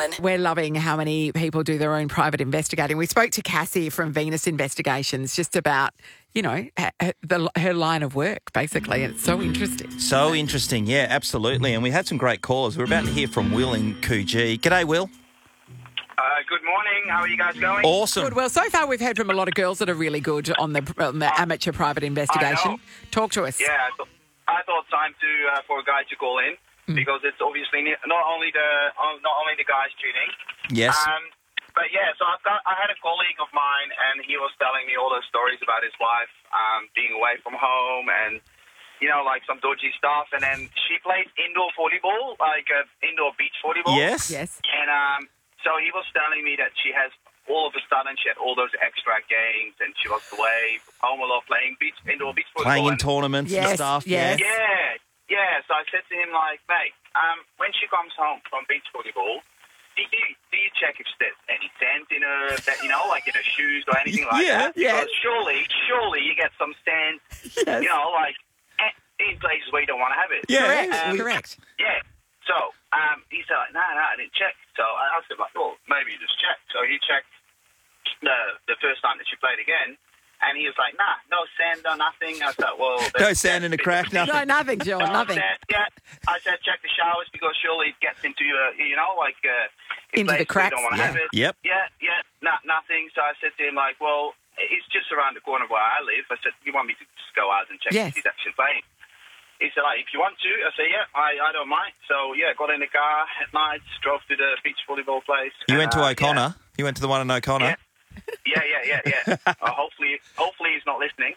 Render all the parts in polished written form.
Sean. We're loving how many people do their own private investigating. We spoke to Cassie from Venus Investigations just about, her line of work, basically. And it's so interesting. So interesting, yeah, absolutely. And we had some great callers. We're about to hear from Will in Coogee. G'day, Will. Good morning. How are you guys going? Awesome. Good. Well, so far we've heard from a lot of girls that are really good on the amateur private investigation. Talk to us. Yeah, I thought time for a guy to call in because it's obviously not only the guys tuning. Yes. But yeah, so I had a colleague of mine, and he was telling me all those stories about his wife being away from home, and like some dodgy stuff. And then she plays indoor volleyball, like indoor beach volleyball. Yes. And so he was telling me that she has all of a sudden she had all those extra games, and she was away from home a lot playing indoor beach volleyball. Playing in tournaments and stuff. Yes. Yeah. So I said to him, like, mate, when she comes home from beach volleyball, do you check if there's any sand in her, like in her shoes or anything like that? Yeah. Because surely you get some sand, like in places where you don't want to have it. Yeah. Correct. Yeah. So he said, like, no, I didn't check. So I said, like, well, maybe you just checked. So he checked the first time that she played again, and he was like, nah, no sand, no nothing. I said, well... No sand in the crack, nothing. No, nothing, John, nothing. I said, check the showers because surely it gets into your, Into the cracks. You don't want to have it. Yep. Yeah, nothing. So I said to him, like, well, it's just around the corner where I live. I said, you want me to just go out and check if he's actually playing? He said, like, if you want to. I said, yeah, I don't mind. So, yeah, got in the car at night, drove to the beach volleyball place. You went to O'Connor? Yeah. You went to the one in O'Connor? Yeah. Hopefully he's not listening.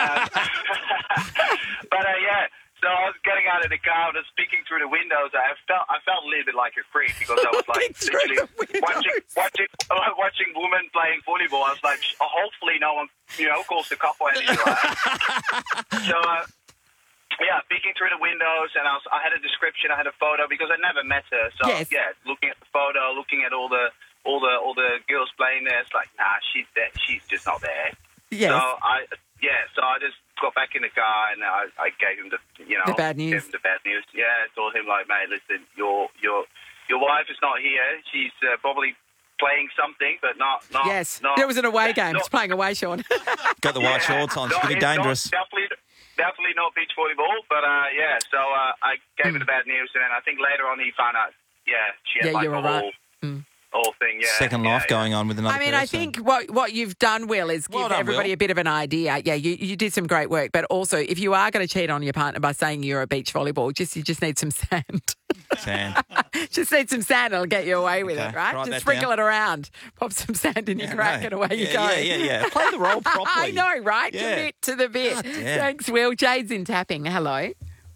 So I was getting out of the car, I was peeking through the windows. I felt a little bit like a creep because I was like literally watching women playing volleyball. I was like, hopefully no one calls the cop or anything like that. So peeking through the windows, and I had a description, I had a photo because I never met her. So looking at the photo, looking at all the girls playing there, it's like, nah, she's there. She's just not there. Yes. So I just got back in the car and I gave him the bad news. Gave him the bad news. Yeah, I told him, like, mate, listen, your wife is not here. She's probably playing something, but not. Yes, it was an away game. It's playing away, Sean. Got the white shorts on. It's pretty dangerous. Definitely not beach volleyball, but So I gave him the bad news, and then I think later on he found out. Yeah, she had like a whole thing. Yeah, second life going on with another person. I think what you've done, Will, is give everybody a bit of an idea. Yeah, you did some great work, but also if you are going to cheat on your partner by saying you're a beach volleyball, you just need some sand. Just need some sand, it'll get you away with it, right? Just sprinkle it around, pop some sand in your crack, and away you go. Yeah. Play the role properly. I know, right? Yeah. Commit to the bit. Thanks, Will. Jade's in Tapping. Hello.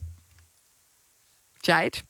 Jade?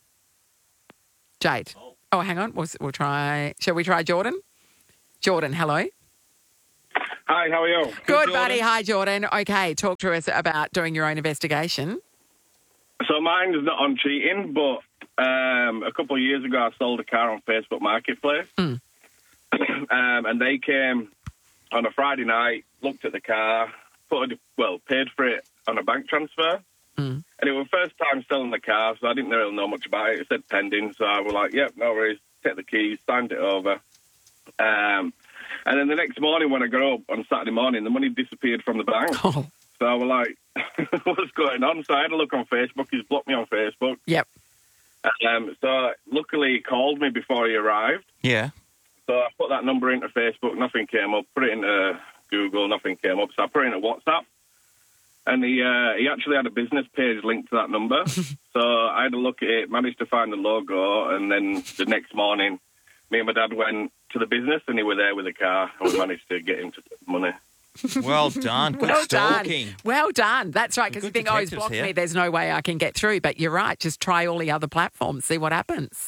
Oh, hang on. We'll try. Shall we try Jordan? Jordan, hello. Hi, how are you? Good, buddy. Hi, Jordan. Okay, talk to us about doing your own investigation. So mine is not on cheating, but a couple of years ago I sold a car on Facebook Marketplace. And they came on a Friday night, looked at the car, paid for it on a bank transfer. And it was first time selling the car, so I didn't really know much about it. It said pending, so I was like, yep, no worries, take the keys, signed it over. And then the next morning when I got up on Saturday morning, the money disappeared from the bank. So I was like, what's going on? So I had a look on Facebook. He's blocked me on Facebook. Yep. So luckily he called me before he arrived. Yeah. So I put that number into Facebook, nothing came up. Put it into Google, nothing came up. So I put it into WhatsApp. And he actually had a business page linked to that number. So I had a look at it, managed to find the logo, and then the next morning, me and my dad went to the business, and he was there with a car, and we managed to get him to take the money. Well done. Good stalking. Well done. That's right, because you think, he's blocked me, there's no way I can get through. But you're right, just try all the other platforms, see what happens.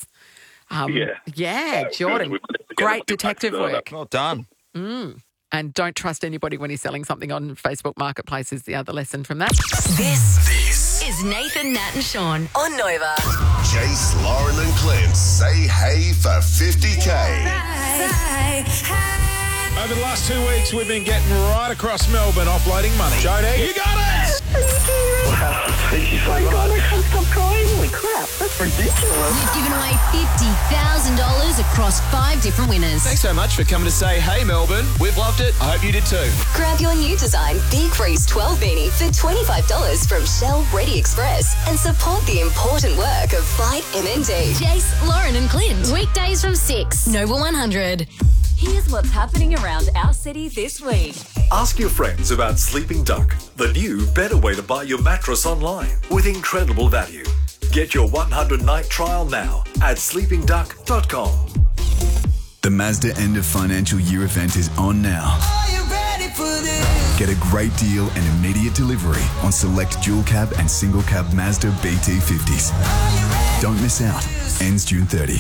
Jordan, great detective work. Well done. And don't trust anybody when he's selling something on Facebook Marketplace is the other lesson from that. This is Nathan, Nat and Sean on Nova. Jace, Lauren and Clint say hey for 50K. Over the last 2 weeks, we've been getting right across Melbourne offloading money. Jodie, you got it! Thank you so much. God, I can't stop crying. Holy crap, that's ridiculous. We've given away $50,000 across 5 different winners. Thanks so much for coming to say hey, Melbourne. We've loved it. I hope you did too. Grab your new design Big Freeze 12 beanie for $25 from Shell Ready Express and support the important work of Fight MND. Jace, Lauren and Clint. Weekdays from 6. Noble 100. Here's what's happening around our city this week. Ask your friends about Sleeping Duck, the new, better way to buy your mattress online with incredible value. Get your 100-night trial now at sleepingduck.com. The Mazda end of financial year event is on now. Are you ready for this? Get a great deal and immediate delivery on select dual cab and single cab Mazda BT50s. Don't miss out. Ends June 30.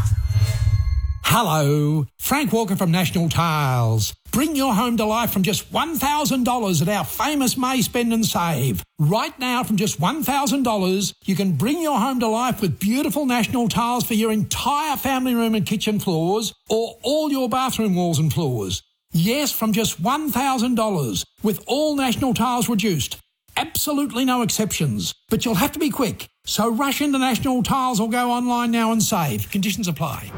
Hello, Frank Walker from National Tiles. Bring your home to life from just $1,000 at our famous May Spend and Save. Right now, from just $1,000, you can bring your home to life with beautiful National Tiles for your entire family room and kitchen floors or all your bathroom walls and floors. Yes, from just $1,000 with all National Tiles reduced. Absolutely no exceptions. But you'll have to be quick. So rush into National Tiles or go online now and save. Conditions apply.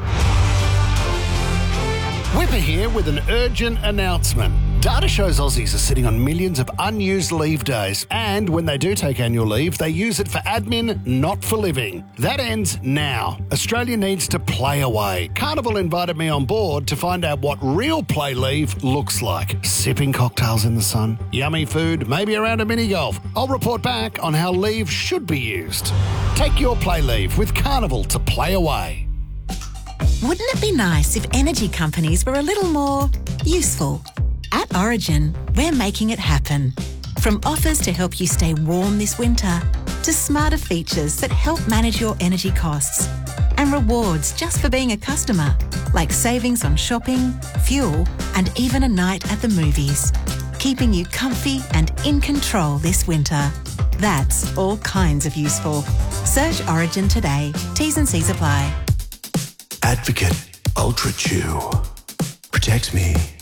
Whipper here with an urgent announcement. Data shows Aussies are sitting on millions of unused leave days, and when they do take annual leave, they use it for admin, not for living. That ends now. Australia needs to play away. Carnival invited me on board to find out what real play leave looks like. Sipping cocktails in the sun, yummy food, maybe around a mini golf. I'll report back on how leave should be used. Take your play leave with Carnival to play away. Wouldn't it be nice if energy companies were a little more useful? At Origin, we're making it happen. From offers to help you stay warm this winter, to smarter features that help manage your energy costs, and rewards just for being a customer, like savings on shopping, fuel, and even a night at the movies, keeping you comfy and in control this winter. That's all kinds of useful. Search Origin today. T's and C's apply. Advocate Ultra Chew. Protect me.